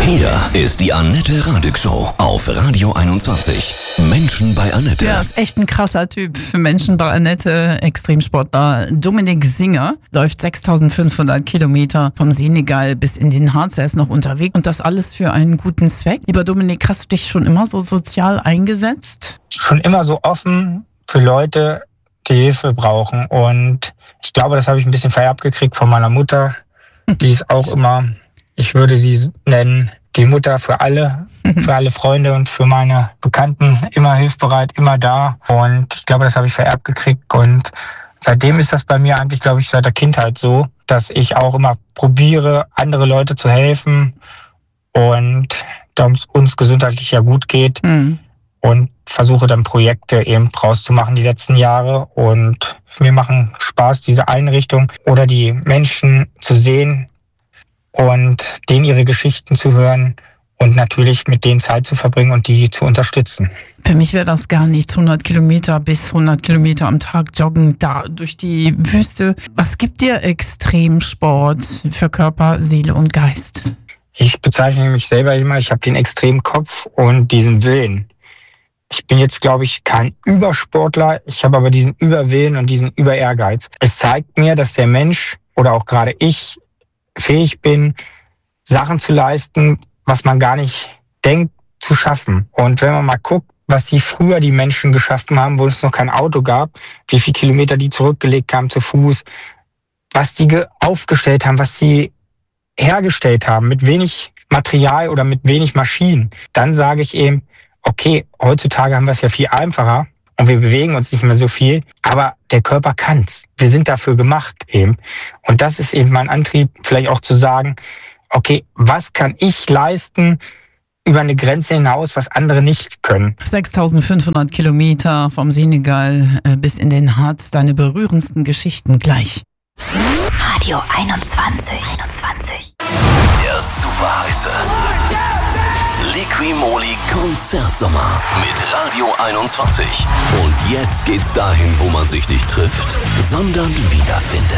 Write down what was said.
Hier ist die Annette Radig Show auf Radio 21. Menschen bei Annette. Ja, ist echt ein krasser Typ. Für Menschen bei Annette, Extremsportler Dominik Singer, läuft 6500 Kilometer vom Senegal bis in den Harz. Er ist noch unterwegs und das alles für einen guten Zweck. Lieber Dominik, hast du dich schon immer so sozial eingesetzt? Schon immer so offen für Leute, die Hilfe brauchen. Und ich glaube, das habe ich ein bisschen vererbt gekriegt von meiner Mutter. Die ist auch immer, ich würde sie nennen, die Mutter für alle Freunde und für meine Bekannten, immer hilfsbereit, immer da. Und ich glaube, das habe ich vererbt gekriegt. Und seitdem ist das bei mir eigentlich, glaube ich, seit der Kindheit so, dass ich auch immer probiere, andere Leute zu helfen und da es uns gesundheitlich ja gut geht. Und versuche dann Projekte eben rauszumachen die letzten Jahre. Und mir machen Spaß, diese Einrichtung oder die Menschen zu sehen und denen ihre Geschichten zu hören und natürlich mit denen Zeit zu verbringen und die zu unterstützen. Für mich wäre das gar nichts. 100 Kilometer bis 100 Kilometer am Tag joggen, da durch die Wüste. Was gibt dir Extremsport für Körper, Seele und Geist? Ich bezeichne mich selber immer, ich habe den extremen Kopf und diesen Willen. Ich bin jetzt, glaube ich, kein Übersportler, ich habe aber diesen Überwillen und diesen Überehrgeiz. Es zeigt mir, dass der Mensch oder auch gerade ich fähig bin, Sachen zu leisten, was man gar nicht denkt zu schaffen. Und wenn man mal guckt, was die Menschen geschaffen haben, wo es noch kein Auto gab, wie viele Kilometer die zurückgelegt haben zu Fuß, was die aufgestellt haben, was sie hergestellt haben, mit wenig Material oder mit wenig Maschinen, dann sage ich eben, okay, heutzutage haben wir es ja viel einfacher und wir bewegen uns nicht mehr so viel, aber der Körper kann's. Wir sind dafür gemacht eben. Und das ist eben mein Antrieb, vielleicht auch zu sagen, okay, was kann ich leisten über eine Grenze hinaus, was andere nicht können? 6500 Kilometer vom Senegal bis in den Harz, deine berührendsten Geschichten gleich. Radio 21. Der super heiße Liqui-Moly Konzertsommer mit Radio 21. Und jetzt geht's dahin, wo man sich nicht trifft, sondern wiederfindet.